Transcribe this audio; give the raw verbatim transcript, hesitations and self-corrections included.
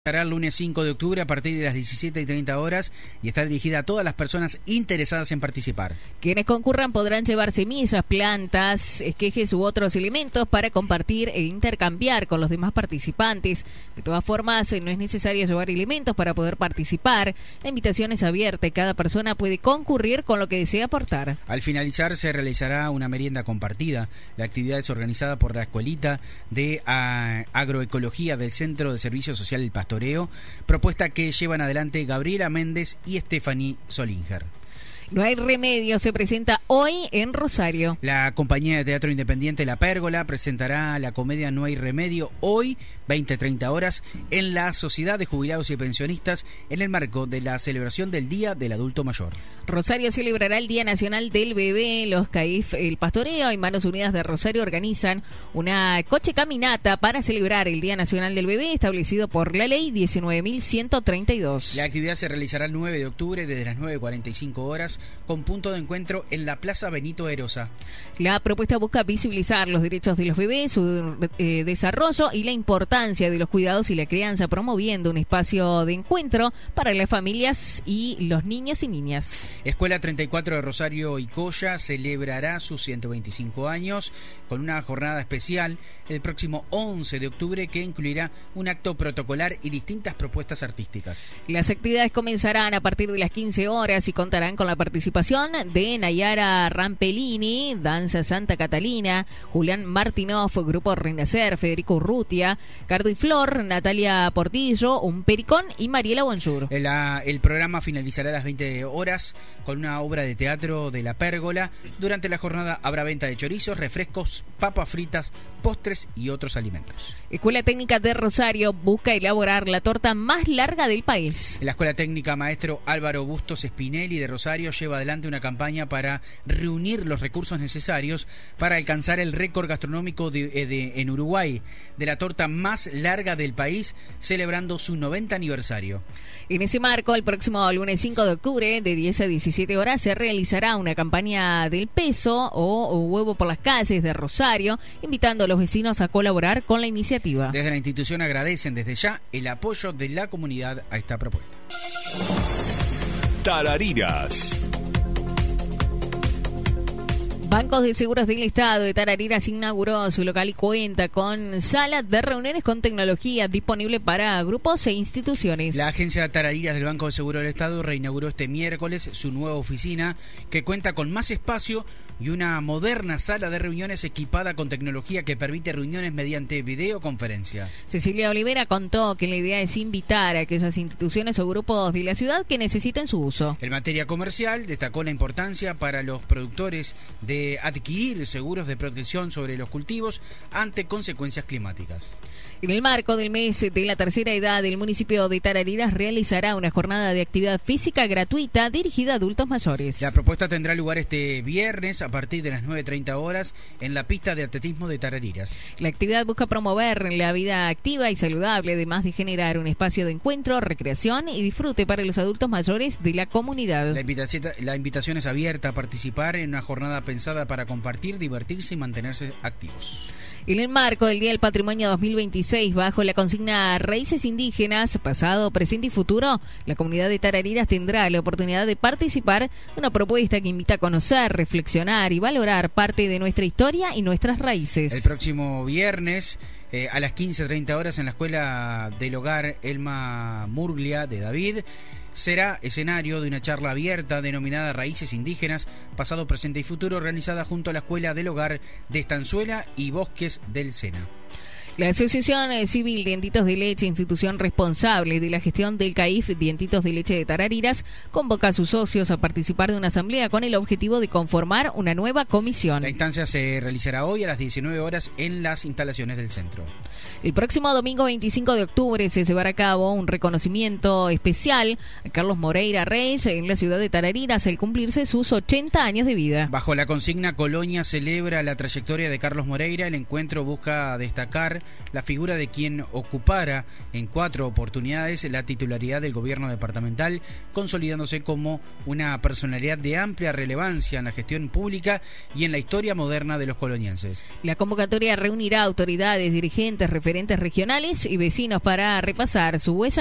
Estará el lunes cinco de octubre a partir de las diecisiete y treinta horas y está dirigida a todas las personas interesadas en participar. Quienes concurran podrán llevar semillas, plantas, esquejes u otros elementos para compartir e intercambiar con los demás participantes. De todas formas, no es necesario llevar elementos para poder participar. La invitación es abierta y cada persona puede concurrir con lo que desea aportar. Al finalizar se realizará una merienda compartida. La actividad es organizada por la Escuelita de uh, Agroecología del Centro de Servicio Social El Pastoreo, propuesta que llevan adelante Gabriela Méndez y Stephanie Solinger. No hay remedio se presenta hoy en Rosario. La compañía de teatro independiente La Pérgola presentará la comedia No hay remedio hoy, veinte a treinta horas, en la Sociedad de Jubilados y Pensionistas en el marco de la celebración del Día del Adulto Mayor. Rosario celebrará el Día Nacional del Bebé. Los C A I F, El Pastoreo y Manos Unidas de Rosario organizan una coche caminata para celebrar el Día Nacional del Bebé establecido por la ley diecinueve mil ciento treinta y dos. La actividad se realizará el nueve de octubre desde las nueve cuarenta y cinco horas con punto de encuentro en la Plaza Benito Erosa. La propuesta busca visibilizar los derechos de los bebés, su eh, desarrollo y la importancia de los cuidados y la crianza, promoviendo un espacio de encuentro para las familias y los niños y niñas. Escuela treinta y cuatro de Rosario y Coya celebrará sus ciento veinticinco años con una jornada especial el próximo once de octubre que incluirá un acto protocolar y distintas propuestas artísticas. Las actividades comenzarán a partir de las quince horas y contarán con la participación de Nayara Rampellini, Danza Santa Catalina, Julián Martinoff, Grupo Renacer, Federico Urrutia, Cardo y Flor, Natalia Portillo, Un Pericón y Mariela Bonjour. El, el programa finalizará a las veinte horas con una obra de teatro de La Pérgola. Durante la jornada habrá venta de chorizos, refrescos, papas fritas, postres y otros alimentos. Escuela Técnica de Rosario busca elaborar la torta más larga del país. La Escuela Técnica Maestro Álvaro Bustos Spinelli de Rosario lleva adelante una campaña para reunir los recursos necesarios para alcanzar el récord gastronómico de, de, en Uruguay de la torta más larga del país, celebrando su noventa aniversario. En ese marco, el próximo lunes cinco de octubre, de diez a diecisiete horas, se realizará una campaña del peso o, o huevo por las calles de Rosario, invitando a los vecinos a colaborar con la iniciativa. Desde la institución agradecen desde ya el apoyo de la comunidad a esta propuesta. Tarariras. Bancos de Seguros del Estado de Tarariras inauguró su local y cuenta con sala de reuniones con tecnología disponible para grupos e instituciones. La agencia Tarariras del Banco de Seguros del Estado reinauguró este miércoles su nueva oficina que cuenta con más espacio y una moderna sala de reuniones equipada con tecnología que permite reuniones mediante videoconferencia. Cecilia Olivera contó que la idea es invitar a aquellas instituciones o grupos de la ciudad que necesiten su uso. En materia comercial destacó la importancia para los productores de adquirir seguros de protección sobre los cultivos ante consecuencias climáticas. En el marco del mes de la tercera edad, el municipio de Tarariras realizará una jornada de actividad física gratuita dirigida a adultos mayores. La propuesta tendrá lugar este viernes a partir de las nueve treinta horas en la pista de atletismo de Tarariras. La actividad busca promover la vida activa y saludable, además de generar un espacio de encuentro, recreación y disfrute para los adultos mayores de la comunidad. La invitación, la invitación es abierta a participar en una jornada pensada para compartir, divertirse y mantenerse activos. En el marco del Día del Patrimonio dos mil veintiséis, bajo la consigna Raíces Indígenas, pasado, presente y futuro, la comunidad de Tarariras tendrá la oportunidad de participar en una propuesta que invita a conocer, reflexionar y valorar parte de nuestra historia y nuestras raíces. El próximo viernes, eh, a las quince treinta horas, en la Escuela del Hogar Elma Murglia de David, será escenario de una charla abierta denominada Raíces Indígenas, pasado, presente y futuro, organizada junto a la Escuela del Hogar de Estanzuela y Bosques del Sena. La Asociación Civil Dientitos de Leche, institución responsable de la gestión del C A I F Dientitos de Leche de Tarariras, convoca a sus socios a participar de una asamblea con el objetivo de conformar una nueva comisión. La instancia se realizará hoy a las diecinueve horas en las instalaciones del centro. El próximo domingo veinticinco de octubre se llevará a cabo un reconocimiento especial a Carlos Moreira Reyes en la ciudad de Tarariras al cumplirse sus ochenta años de vida. Bajo la consigna Colonia celebra la trayectoria de Carlos Moreira, el encuentro busca destacar la figura de quien ocupara en cuatro oportunidades la titularidad del gobierno departamental, consolidándose como una personalidad de amplia relevancia en la gestión pública y en la historia moderna de los colonienses. La convocatoria reunirá autoridades, dirigentes, referentes regionales y vecinos para repasar su huella